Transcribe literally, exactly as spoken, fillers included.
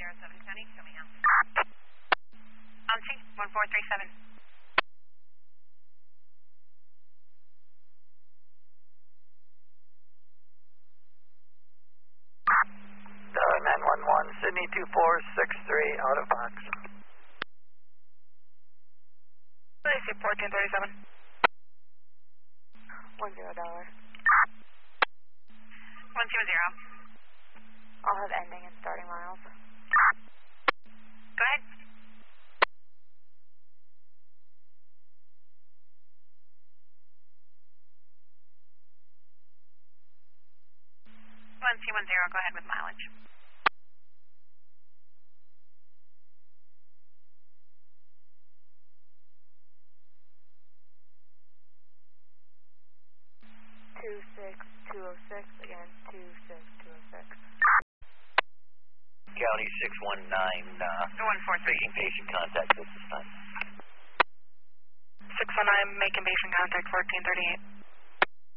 zero seven County, show me out. Bouncy, one four three seven. Tower nine one one, Sydney two four six three, out of box. I see fourteen thirty-seven. One zero dollar. One two zero. I'll have ending and starting miles. Go ahead. One two one zero. Go ahead with mileage. Two six two oh six again. Two six two oh six. County six one nine, uh, One four three. making patient contact at this time. Six one nine, making patient contact fourteen thirty eight.